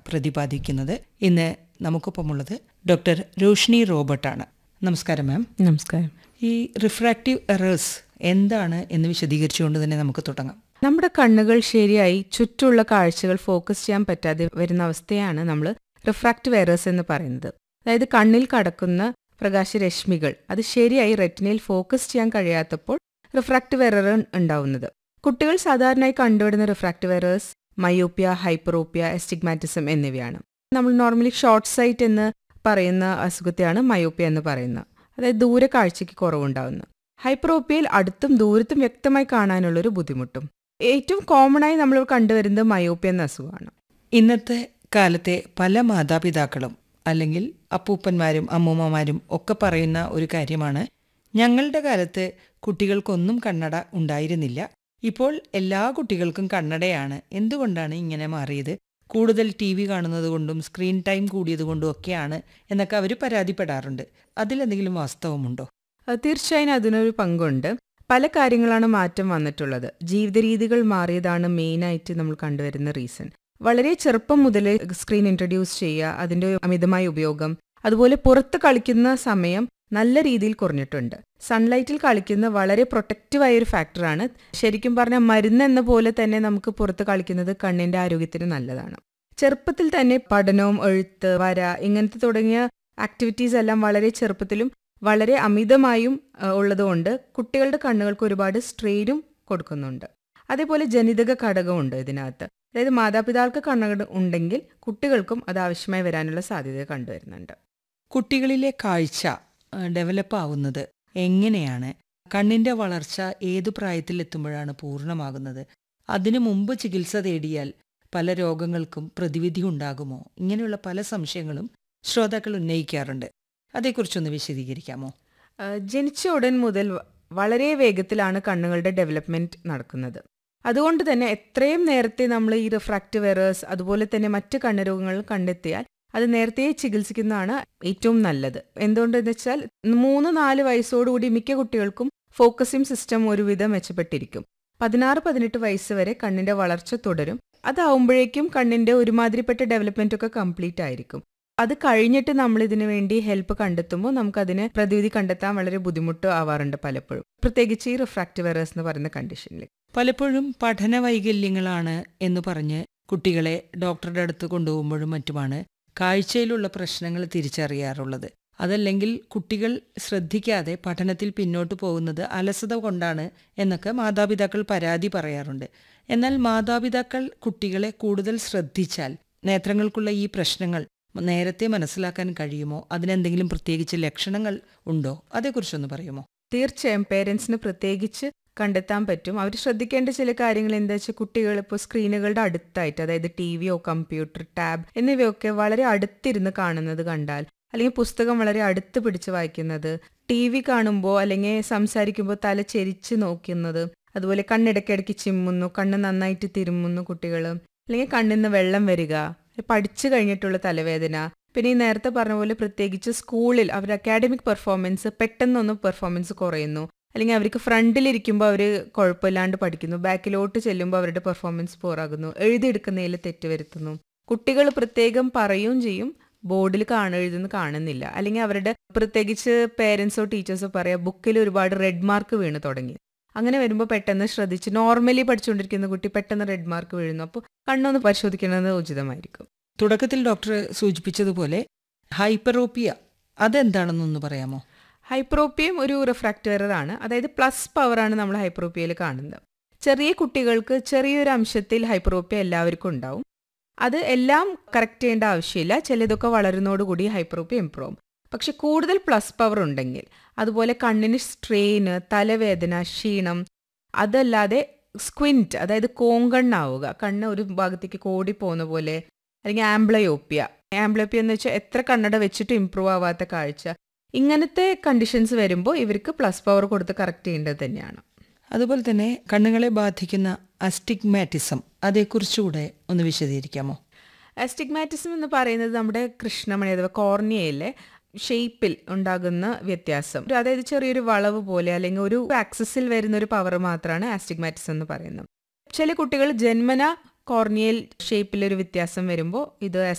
പ്രതിപാദിക്കുന്നത്. ഇന്ന് നമുക്കൊപ്പമുള്ളത് ഡോക്ടർ രോഷ്നി റോബർട്ടാണ്. നമസ്കാരം മാം. നമസ്കാരം. ഈ റിഫ്രാക്റ്റീവ് എറേഴ്സ് എന്താണ് എന്ന് വിശദീകരിച്ചുകൊണ്ട് തന്നെ നമുക്ക് തുടങ്ങാം. നമ്മുടെ കണ്ണുകൾ ശരിയായി ചുറ്റുള്ള കാഴ്ചകൾ ഫോക്കസ് ചെയ്യാൻ പറ്റാതെ വരുന്ന അവസ്ഥയാണ് നമ്മൾ റിഫ്രാക്റ്റീവ് എറേഴ്സ് എന്ന് പറയുന്നത്. അതായത് കണ്ണിൽ കടക്കുന്ന പ്രകാശരശ്മികൾ അത് ശരിയായി റെറ്റിനയിൽ ഫോക്കസ് ചെയ്യാൻ കഴിയാത്തപ്പോൾ റിഫ്രാക്റ്റീവ് എറർ ഉണ്ടാവുന്നത്. കുട്ടികൾ സാധാരണയായി കണ്ടുവരുന്ന റിഫ്രാക്റ്റീവ് എറേഴ്സ് മയോപ്പിയ, ഹൈപ്പറോപ്പിയ, എസ്റ്റിഗ്മാറ്റിസം എന്നിവയാണ്. നമ്മൾ നോർമലി ഷോർട്ട് സൈറ്റ് എന്ന് പറയുന്ന അസുഖത്തെയാണ് മയോപ്പിയ എന്ന് പറയുന്നത്. അതായത് ദൂരെ കാഴ്ചയ്ക്ക് കുറവുണ്ടാവുന്നത്. ഹൈപ്പറോപ്പിയയിൽ അടുത്തും ദൂരത്തും വ്യക്തമായി കാണാനുള്ളൊരു ബുദ്ധിമുട്ടും. ഏറ്റവും കോമൺ ആയി നമ്മൾ കണ്ടുവരുന്നത് മയോപ്പിയ എന്ന അസുഖമാണ്. ഇന്നത്തെ കാലത്തെ പല മാതാപിതാക്കളും അല്ലെങ്കിൽ അപ്പൂപ്പന്മാരും അമ്മൂമ്മമാരും ഒക്കെ പറയുന്ന ഒരു കാര്യമാണ്, ഞങ്ങളുടെ കാലത്ത് കുട്ടികൾക്കൊന്നും കണ്ണട ഉണ്ടായിരുന്നില്ല, ഇപ്പോൾ എല്ലാ കുട്ടികൾക്കും കണ്ണടയാണ്, എന്തുകൊണ്ടാണ് ഇങ്ങനെ മാറിയത്, കൂടുതൽ TV കാണുന്നത് കൊണ്ടും സ്ക്രീൻ ടൈം കൂടിയത് കൊണ്ടും ഒക്കെയാണ് എന്നൊക്കെ അവർ പരാതിപ്പെടാറുണ്ട്. അതിലെന്തെങ്കിലും വാസ്തവമുണ്ടോ? തീർച്ചയായും അതിനൊരു പങ്കുണ്ട്. പല കാര്യങ്ങളാണ് മാറ്റം വന്നിട്ടുള്ളത്. ജീവിത രീതികൾ മാറിയതാണ് മെയിനായിട്ട് നമ്മൾ കണ്ടുവരുന്ന റീസൺ. വളരെ ചെറുപ്പം മുതൽ സ്ക്രീൻ ഇൻട്രൊഡ്യൂസ് ചെയ്യുക, അതിൻ്റെ അമിതമായ ഉപയോഗം, അതുപോലെ പുറത്ത് കളിക്കുന്ന സമയം നല്ല രീതിയിൽ കുറഞ്ഞിട്ടുണ്ട്. സൺലൈറ്റിൽ കളിക്കുന്ന വളരെ പ്രൊട്ടക്റ്റീവായ ഒരു ഫാക്ടറാണ്. ശരിക്കും പറഞ്ഞാൽ മരുന്ന് എന്ന പോലെ തന്നെ നമുക്ക് പുറത്ത് കളിക്കുന്നത് കണ്ണിൻ്റെ ആരോഗ്യത്തിന് നല്ലതാണ്. ചെറുപ്പത്തിൽ തന്നെ പഠനവും എഴുത്ത്, വര ഇങ്ങനത്തെ തുടങ്ങിയ ആക്ടിവിറ്റീസ് എല്ലാം വളരെ ചെറുപ്പത്തിലും വളരെ അമിതമായും ഉള്ളതുകൊണ്ട് കുട്ടികളുടെ കണ്ണുകൾക്ക് ഒരുപാട് സ്ട്രെയിനും കൊടുക്കുന്നുണ്ട്. അതേപോലെ ജനിതക ഘടകമുണ്ട് ഇതിനകത്ത്. അതായത് മാതാപിതാക്കൾക്ക് കണ്ണുകൾ ഉണ്ടെങ്കിൽ കുട്ടികൾക്കും അത് ആവശ്യമായി വരാനുള്ള സാധ്യത കണ്ടുവരുന്നുണ്ട്. കുട്ടികളിലെ കാഴ്ച ഡെവലപ്പ് ആവുന്നത് എങ്ങനെയാണ്? കണ്ണിൻ്റെ വളർച്ച ഏതു പ്രായത്തിലെത്തുമ്പോഴാണ് പൂർണ്ണമാകുന്നത്? അതിനു മുമ്പ് ചികിത്സ തേടിയാൽ പല രോഗങ്ങൾക്കും പ്രതിവിധി ഉണ്ടാകുമോ? ഇങ്ങനെയുള്ള പല സംശയങ്ങളും ശ്രോതാക്കൾ ഉന്നയിക്കാറുണ്ട്. അതേക്കുറിച്ചൊന്ന് വിശദീകരിക്കാമോ? ജനിച്ച ഉടൻ മുതൽ വളരെ വേഗത്തിലാണ് കണ്ണുകളുടെ ഡെവലപ്മെൻറ്റ് നടക്കുന്നത്. അതുകൊണ്ട് തന്നെ എത്രയും നേരത്തെ നമ്മൾ ഈ റിഫ്രാക്റ്റീവ് എറേഴ്സ് അതുപോലെ തന്നെ മറ്റ് കണ്ണുരോഗങ്ങൾ കണ്ടെത്തിയാൽ അത് നേരത്തെ ചികിത്സിക്കുന്നതാണ് ഏറ്റവും നല്ലത്. എന്തുകൊണ്ടെന്ന് വെച്ചാൽ 3-4 വയസ്സോടുകൂടി മിക്ക കുട്ടികൾക്കും ഫോക്കസിംഗ് സിസ്റ്റം ഒരുവിധം മെച്ചപ്പെട്ടിരിക്കും. 16-18 വയസ്സ് വരെ കണ്ണിൻ്റെ വളർച്ച തുടരും. അതാവുമ്പോഴേക്കും കണ്ണിൻ്റെ ഒരുമാതിരിപ്പെട്ട ഡെവലപ്മെൻ്റ് ഒക്കെ കംപ്ലീറ്റ് ആയിരിക്കും. അത് കഴിഞ്ഞിട്ട് നമ്മൾ ഇതിനു വേണ്ടി ഹെൽപ്പ് കണ്ടെത്തുമ്പോൾ നമുക്കതിന് പ്രതിവിധി കണ്ടെത്താൻ വളരെ ബുദ്ധിമുട്ട് ആവാറുണ്ട് പലപ്പോഴും, പ്രത്യേകിച്ച് ഈ റിഫ്രാക്റ്റീവ് എറേഴ്സ് എന്ന് പറയുന്ന കണ്ടീഷനിൽ. പലപ്പോഴും പഠന വൈകല്യങ്ങളാണ് എന്ന് പറഞ്ഞ് കുട്ടികളെ ഡോക്ടറുടെ അടുത്ത് കൊണ്ടുപോകുമ്പോഴും മറ്റുമാണ് കാഴ്ചയിലുള്ള പ്രശ്നങ്ങൾ തിരിച്ചറിയാറുള്ളത്. അതല്ലെങ്കിൽ കുട്ടികൾ ശ്രദ്ധിക്കാതെ പഠനത്തിൽ പിന്നോട്ട് പോകുന്നത് അലസത കൊണ്ടാണ് എന്നൊക്കെ മാതാപിതാക്കൾ പരാതി പറയാറുണ്ട്. എന്നാൽ മാതാപിതാക്കൾ കുട്ടികളെ കൂടുതൽ ശ്രദ്ധിച്ചാൽ നേത്രങ്ങൾക്കുള്ള ഈ പ്രശ്നങ്ങൾ നേരത്തെ മനസ്സിലാക്കാൻ കഴിയുമോ? അതിനെന്തെങ്കിലും പ്രത്യേകിച്ച് ലക്ഷണങ്ങൾ ഉണ്ടോ? അതേക്കുറിച്ചൊന്ന് പറയുമോ? തീർച്ചയായും പേരൻസിന് പ്രത്യേകിച്ച് കണ്ടെത്താൻ പറ്റും. അവർ ശ്രദ്ധിക്കേണ്ട ചില കാര്യങ്ങൾ എന്താ വെച്ചാൽ, കുട്ടികൾ ഇപ്പോൾ സ്ക്രീനുകളുടെ അടുത്തായിട്ട്, അതായത് TVയോ കമ്പ്യൂട്ടർ, ടാബ് എന്നിവയൊക്കെ വളരെ അടുത്തിരുന്ന് കാണുന്നത് കണ്ടാൽ, അല്ലെങ്കിൽ പുസ്തകം വളരെ അടുത്ത് പിടിച്ച് വായിക്കുന്നത്, TV കാണുമ്പോൾ അല്ലെങ്കിൽ സംസാരിക്കുമ്പോൾ തല ചെരിച്ച് നോക്കുന്നത്, അതുപോലെ കണ്ണിടയ്ക്കിടയ്ക്ക് ചിമ്മുന്നു, കണ്ണ് നന്നായിട്ട് തിരുമുന്നു കുട്ടികൾ, അല്ലെങ്കിൽ കണ്ണിൽ നിന്ന് വെള്ളം വരിക, പഠിച്ചു കഴിഞ്ഞിട്ടുള്ള തലവേദന, പിന്നെ ഈ നേരത്തെ പറഞ്ഞ പോലെ പ്രത്യേകിച്ച് സ്കൂളിൽ അവരുടെ അക്കാഡമിക് പെർഫോമൻസ് പെട്ടെന്നൊന്ന് പെർഫോമൻസ് കുറയുന്നു, അല്ലെങ്കിൽ അവർക്ക് ഫ്രണ്ടിലിരിക്കുമ്പോൾ അവർ കുഴപ്പമില്ലാണ്ട് പഠിക്കുന്നു, ബാക്കിലോട്ട് ചെല്ലുമ്പോൾ അവരുടെ പെർഫോമൻസ് പോറാകുന്നു, എഴുതിയെടുക്കുന്നതിൽ തെറ്റ് വരുത്തുന്നു. കുട്ടികൾ പ്രത്യേകം പറയുകയും ചെയ്യും, ബോർഡിൽ എഴുതുന്ന കാണുന്നില്ല, അല്ലെങ്കിൽ അവരുടെ പ്രത്യേകിച്ച് പേരൻസോ ടീച്ചേഴ്സോ പറയാം ബുക്കിൽ ഒരുപാട് റെഡ് മാർക്ക് വീണ് തുടങ്ങി. അങ്ങനെ വരുമ്പോൾ പെട്ടെന്ന് ശ്രദ്ധിച്ച്, നോർമലി പഠിച്ചുകൊണ്ടിരിക്കുന്ന കുട്ടി പെട്ടെന്ന് റെഡ് മാർക്ക് വീഴുന്നു, അപ്പോൾ കണ്ണൊന്ന് പരിശോധിക്കുന്നത് ഉചിതമായിരിക്കും. തുടക്കത്തിൽ ഡോക്ടർ സൂചിപ്പിച്ചതുപോലെ ഹൈപ്പറോപ്പിയ അതെന്താണെന്നൊന്ന് പറയാമോ? ഹൈപ്പറോപ്പിയയും ഒരു റിഫ്രാക്റ്റീവ് എറർ ആണ്. അതായത് പ്ലസ് പവറാണ് നമ്മൾ ഹൈപ്പറോപ്പിയയിൽ കാണുന്നത്. ചെറിയ കുട്ടികൾക്ക് ചെറിയൊരു അംശത്തിൽ ഹൈപ്പറോപ്പിയ എല്ലാവർക്കും ഉണ്ടാവും. അത് എല്ലാം കറക്റ്റ് ചെയ്യേണ്ട ആവശ്യമില്ല. ചിലതൊക്കെ വളരുന്നതോടുകൂടി ഹൈപ്പറോപ്പിയ ഇംപ്രൂവ് ആവും. പക്ഷെ കൂടുതൽ പ്ലസ് പവർ ഉണ്ടെങ്കിൽ, അതുപോലെ കണ്ണിന് സ്ട്രെയിന്, തലവേദന, ക്ഷീണം, അതല്ലാതെ സ്ക്വിൻറ്റ് അതായത് കോങ്കണ്ണാവുക, കണ്ണ് ഒരു ഭാഗത്തേക്ക് കോടി പോകുന്ന പോലെ, അല്ലെങ്കിൽ ആംബ്ലയോപ്പിയ എന്ന് വെച്ചാൽ എത്ര കണ്ണട വെച്ചിട്ട് ഇംപ്രൂവ് ആവാത്ത കാഴ്ച, ഇങ്ങനത്തെ കണ്ടീഷൻസ് വരുമ്പോൾ ഇവർക്ക് പ്ലസ് പവർ കൊടുത്ത് കറക്റ്റ് ചെയ്യേണ്ടത് തന്നെയാണ്. അതുപോലെ തന്നെ കണ്ണുകളെ ബാധിക്കുന്ന അസ്റ്റിഗ്മാറ്റിസം, അതേക്കുറിച്ചുകൂടെ ഒന്ന് വിശദീകരിക്കാമോ? അസ്റ്റിഗ്മാറ്റിസം എന്ന് പറയുന്നത് നമ്മുടെ കൃഷ്ണമണി അഥവാ കോർണിയയിലെ ഷേപ്പിൽ ഉണ്ടാകുന്ന വ്യത്യാസം, അതായത് ചെറിയൊരു വളവ് പോലെ അല്ലെങ്കിൽ ഒരു ആക്സിസിൽ വരുന്ന ഒരു പവർ മാത്രമാണ് ആസ്റ്റിഗ്മാറ്റിസം എന്ന് പറയുന്നത്. ചില കുട്ടികൾ ജന്മന കോർണിയൽ ഷേപ്പിലൊരു വ്യത്യാസം വരുമ്പോൾ ഇത്